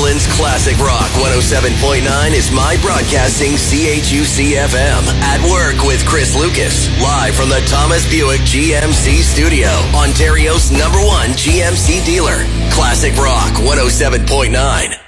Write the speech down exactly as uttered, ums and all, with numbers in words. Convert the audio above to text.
Portland's Classic Rock one oh seven point nine is My Broadcasting C H U C F M. At Work with Chris Lucas. Live from the Thomas Buick G M C studio. Ontario's number one G M C dealer. Classic Rock one oh seven point nine.